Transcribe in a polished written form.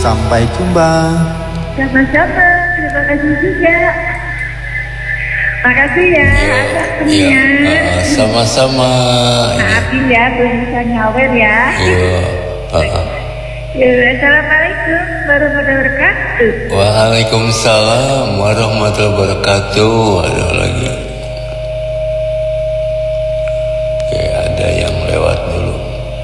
Sampai jumpa. Sama-sama, terima kasih juga. Makasih ya, atas temennya. Sama-sama. Maafin ya, belum bisa nyawer ya. Assalamualaikum warahmatullahi wabarakatuh. Waalaikumsalam warahmatullahi wabarakatuh.